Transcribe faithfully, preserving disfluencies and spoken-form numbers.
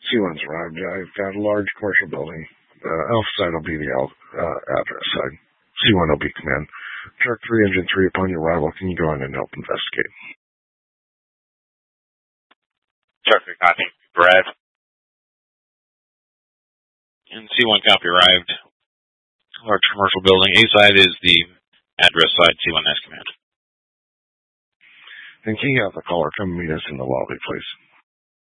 C one's arrived. I've got a large commercial building. Uh, Alpha side will be the uh, address side. C one will be command. Shark three, Engine three, upon your arrival, can you go in and help investigate? Shark three, copy. Brad. And C one copy arrived. Large commercial building. A side is the address side. C one has command. And can you have the caller come meet us in the lobby, please?